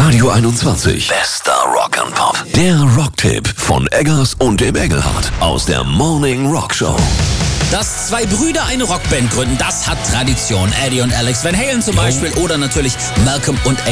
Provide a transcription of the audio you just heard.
Radio 21. Bester Rock and Pop. Der Rocktipp von Eggers und dem Engelhardt aus der Morning Rock Show. Dass zwei Brüder eine Rockband gründen, das hat Tradition. Eddie und Alex Van Halen zum Beispiel oder natürlich Malcolm und